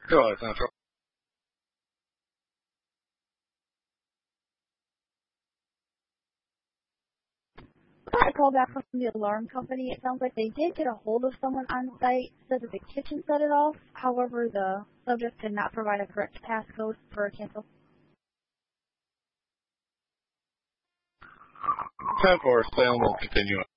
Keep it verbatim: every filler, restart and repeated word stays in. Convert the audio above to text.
Charlie Central. I called back from the alarm company. It sounds like they did get a hold of someone on site, said that the kitchen set it off. However, the subject did not provide a correct passcode for a cancel. ten four, stay on, we'll continue.